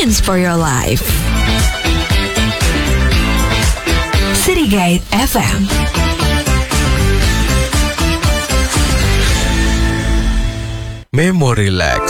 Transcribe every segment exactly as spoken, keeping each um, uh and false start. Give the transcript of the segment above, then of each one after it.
Guidance for your life. City Guide F M. Memory Relax.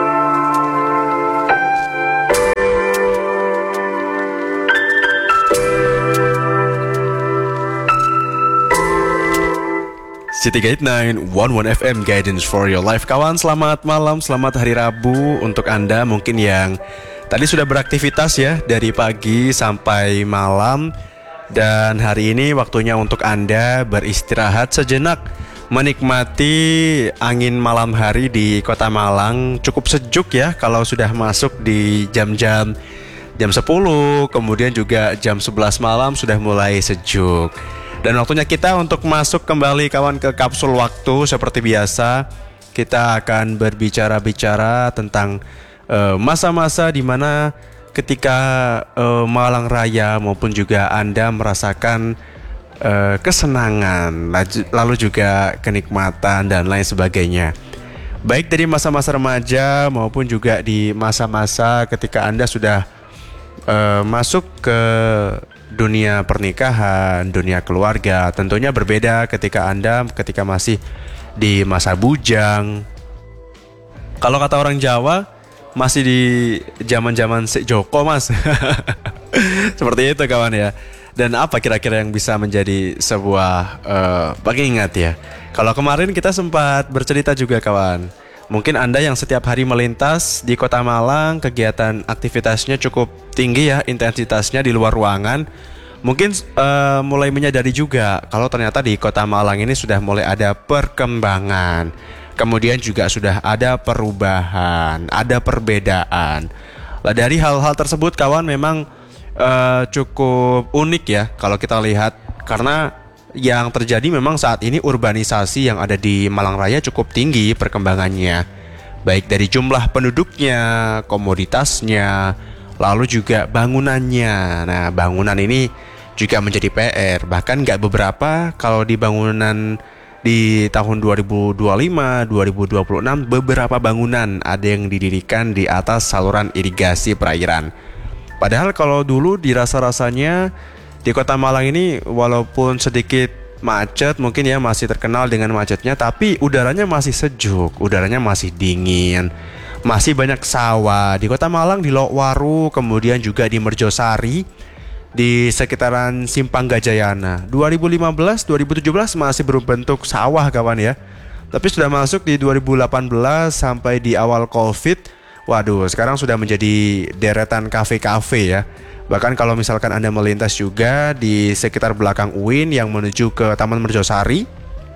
City Guide sembilan satu satu F M Guidance for your life. Kawan, selamat malam, selamat hari Rabu untuk Anda mungkin yang tadi sudah beraktivitas ya dari pagi sampai malam. Dan hari ini waktunya untuk Anda beristirahat sejenak, menikmati angin malam hari di Kota Malang. Cukup sejuk ya kalau sudah masuk di jam-jam jam sepuluh, kemudian juga jam sebelas malam sudah mulai sejuk. Dan waktunya kita untuk masuk kembali kawan ke kapsul waktu. Seperti biasa kita akan berbicara-bicara tentang uh, masa-masa di mana ketika uh, Malang Raya maupun juga Anda merasakan uh, kesenangan, lalu juga kenikmatan dan lain sebagainya. Baik dari masa-masa remaja maupun juga di masa-masa ketika Anda sudah uh, masuk ke dunia pernikahan, dunia keluarga. Tentunya berbeda ketika Anda ketika masih di masa bujang. Kalau kata orang Jawa, masih di zaman-zaman Sek Joko mas. Seperti itu kawan ya. Dan apa kira-kira yang bisa menjadi sebuah uh, pengingat ya. Kalau kemarin kita sempat bercerita juga kawan, mungkin Anda yang setiap hari melintas di Kota Malang, kegiatan aktivitasnya cukup tinggi ya, intensitasnya di luar ruangan. Mungkin uh, mulai menyadari juga kalau ternyata di Kota Malang ini sudah mulai ada perkembangan. Kemudian juga sudah ada perubahan, ada perbedaan. Lah dari hal-hal tersebut kawan memang uh, cukup unik ya kalau kita lihat. Karena yang terjadi memang saat ini urbanisasi yang ada di Malang Raya cukup tinggi perkembangannya. Baik dari jumlah penduduknya, komoditasnya, lalu juga bangunannya. Nah bangunan ini juga menjadi P R. Bahkan nggak beberapa kalau di bangunan di tahun dua ribu dua puluh lima, dua ribu dua puluh enam beberapa bangunan ada yang didirikan di atas saluran irigasi perairan. Padahal kalau dulu dirasa-rasanya di Kota Malang ini walaupun sedikit macet, mungkin ya masih terkenal dengan macetnya, tapi udaranya masih sejuk, udaranya masih dingin, masih banyak sawah. Di Kota Malang, di Lokwaru, kemudian juga di Merjosari, di sekitaran Simpang Gajayana. dua ribu lima belas, dua ribu tujuh belas masih berbentuk sawah kawan ya. Tapi sudah masuk di dua ribu delapan belas sampai di awal Covid. Waduh, sekarang sudah menjadi deretan kafe-kafe ya. Bahkan kalau misalkan Anda melintas juga di sekitar belakang U I N yang menuju ke Taman Merjosari,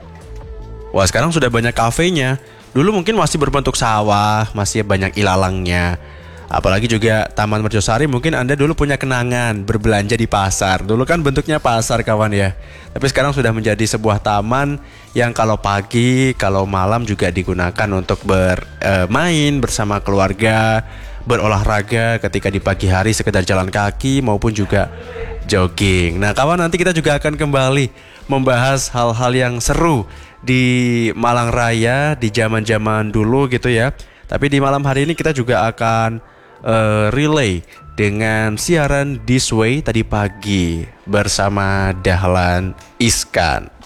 wah sekarang sudah banyak kafenya. Dulu mungkin masih berbentuk sawah, masih banyak ilalangnya. Apalagi juga Taman Merjosari, mungkin Anda dulu punya kenangan berbelanja di pasar. Dulu kan bentuknya pasar kawan ya. Tapi sekarang sudah menjadi sebuah taman yang kalau pagi, kalau malam juga digunakan untuk bermain bersama keluarga, berolahraga ketika di pagi hari sekedar jalan kaki maupun juga jogging. Nah kawan, nanti kita juga akan kembali membahas hal-hal yang seru di Malang Raya di zaman-zaman dulu gitu ya. Tapi di malam hari ini kita juga akan uh, relay dengan siaran This Way tadi pagi bersama Dahlan Iskan.